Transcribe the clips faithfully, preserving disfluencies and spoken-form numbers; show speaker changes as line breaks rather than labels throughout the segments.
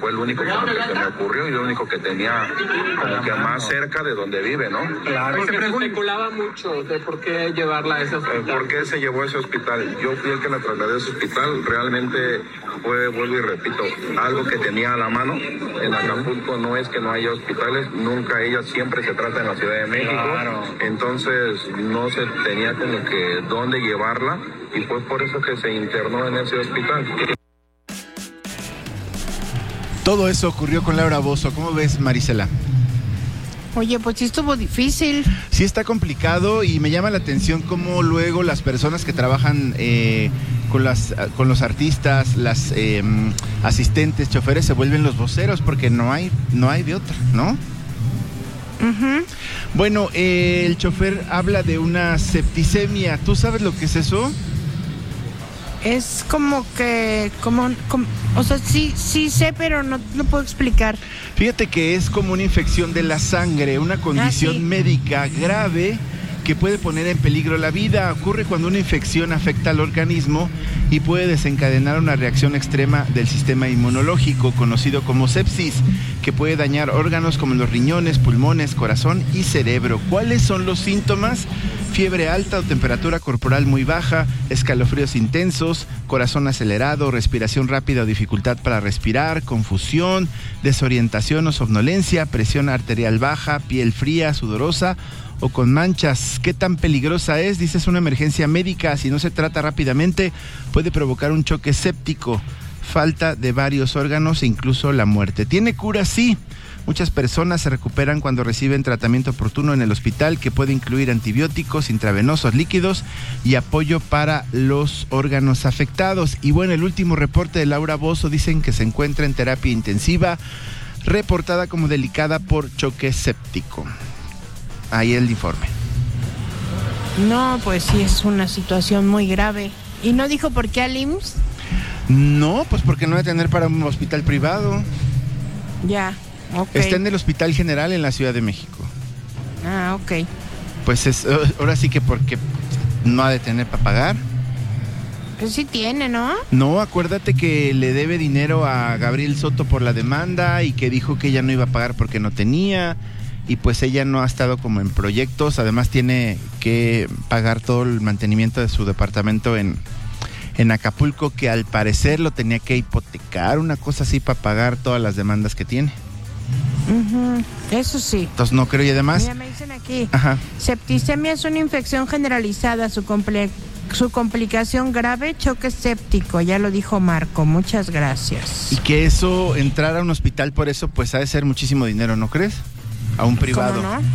fue el único con el que se me ocurrió y el único que tenía como que más cerca de donde vive, ¿no?
Claro, porque se especulaba mucho de por qué llevarla a ese hospital.
¿Por qué se llevó a ese hospital? Yo fui el que la trasladé a ese hospital, realmente fue, vuelvo y repito, algo que tenía a la mano. En Acapulco no es que no haya hospitales, nunca ella siempre se trata en la Ciudad de México, claro. Entonces no se tenía como que dónde llevarla y fue por eso que se internó en ese hospital.
Todo eso ocurrió con Laura Bozzo. ¿Cómo ves, Marisela?
Oye, pues sí estuvo difícil.
Sí está complicado y me llama la atención cómo luego las personas que trabajan eh, con, las, con los artistas, las eh, asistentes, choferes, se vuelven los voceros porque no hay, no hay de otra, ¿no?
Uh-huh.
Bueno, eh, el chofer habla de una septicemia. ¿Tú sabes lo que es eso?
Es como que, como, como o sea, sí, sí sé, pero no lo puedo explicar.
Fíjate que es como una infección de la sangre, una condición
ah, sí.
médica grave que puede poner en peligro la vida. Ocurre cuando una infección afecta al organismo y puede desencadenar una reacción extrema del sistema inmunológico, conocido como sepsis, que puede dañar órganos como los riñones, pulmones, corazón y cerebro. ¿Cuáles son los síntomas? Fiebre alta o temperatura corporal muy baja, escalofríos intensos, corazón acelerado, respiración rápida o dificultad para respirar, confusión, desorientación o somnolencia, presión arterial baja, piel fría, sudorosa o con manchas. ¿Qué tan peligrosa es? Dice, es una emergencia médica. Si no se trata rápidamente, puede provocar un choque séptico, falta de varios órganos e incluso la muerte. ¿Tiene cura? Sí. Muchas personas se recuperan cuando reciben tratamiento oportuno en el hospital, que puede incluir antibióticos, intravenosos, líquidos y apoyo para los órganos afectados. Y bueno, el último reporte de Laura Bozzo dicen que se encuentra en terapia intensiva, reportada como delicada por choque séptico. Ahí el informe.
No, pues sí, es una situación muy grave. ¿Y no dijo por qué al I M S S?
No, pues porque no debe tener para un hospital privado.
Ya. Okay.
Está en el Hospital General en la Ciudad de México.
Ah, ok.
Pues es, ahora sí que porque no ha de tener para pagar.
Pues sí tiene, ¿no?
No, acuérdate que le debe dinero a Gabriel Soto por la demanda y que dijo que ella no iba a pagar porque no tenía. Y pues ella no ha estado como en proyectos. Además tiene que pagar todo el mantenimiento de su departamento en, en Acapulco, que al parecer lo tenía que hipotecar, una cosa así, para pagar todas las demandas que tiene.
Uh-huh. Eso sí.
Entonces no creo. Y además,
mira, me dicen aquí,
ajá,
septicemia es una infección generalizada, su, comple- su complicación grave, choque séptico, ya lo dijo Marco, muchas gracias.
Y que eso, entrar a un hospital por eso, pues ha de ser muchísimo dinero, ¿no crees? A un privado.
¿Cómo no?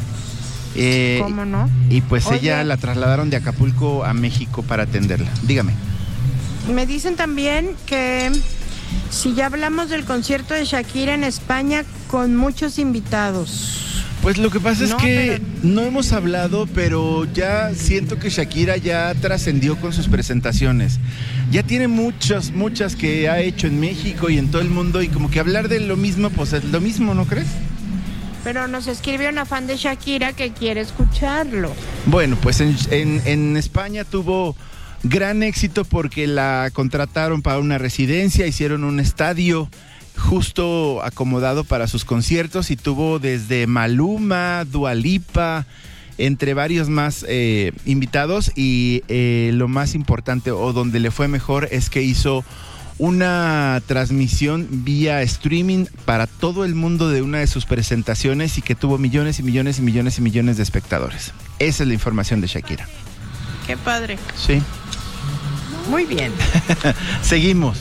Eh,
¿Cómo no?
Y pues
Oye,
ella la trasladaron de Acapulco a México para atenderla. Dígame.
Me dicen también que si ya hablamos del concierto de Shakira en España con muchos invitados.
Pues lo que pasa
no,
es que
pero...
no hemos hablado, pero ya siento que Shakira ya trascendió con sus presentaciones. Ya tiene muchas, muchas que ha hecho en México y en todo el mundo, y como que hablar de lo mismo, pues es lo mismo, ¿no crees?
Pero nos escribe una fan de Shakira que quiere escucharlo.
Bueno, pues en, en, en España tuvo gran éxito porque la contrataron para una residencia, hicieron un estadio justo acomodado para sus conciertos y tuvo desde Maluma, Dua Lipa, entre varios más eh, invitados, y eh, lo más importante, o donde le fue mejor, es que hizo una transmisión vía streaming para todo el mundo de una de sus presentaciones y que tuvo millones y millones y millones y millones de espectadores. Esa es la información de Shakira.
Qué padre.
Sí.
Muy bien.
Seguimos.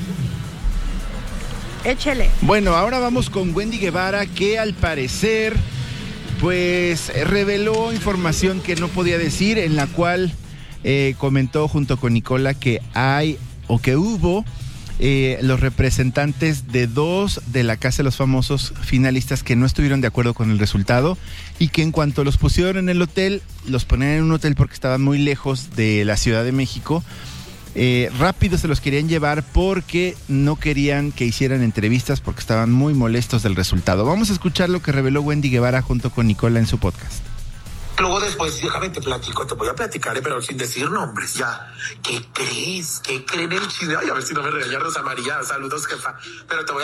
Échele.
Bueno, ahora vamos con Wendy Guevara, que al parecer pues reveló información que no podía decir, en la cual eh, comentó junto con Nicola que hay o que hubo eh, los representantes de dos de la Casa de los Famosos finalistas que no estuvieron de acuerdo con el resultado, y que en cuanto los pusieron en el hotel, los ponían en un hotel porque estaban muy lejos de la Ciudad de México, eh, rápido se los querían llevar porque no querían que hicieran entrevistas porque estaban muy molestos del resultado. Vamos a escuchar lo que reveló Wendy Guevara junto con Nicola en su podcast.
Luego después, déjame te platico, te voy a platicar, pero sin decir nombres. Ya, ¿qué crees? ¿Qué creen el chisme? Ay, a ver si no me regaña Rosa María, saludos jefa, pero te voy a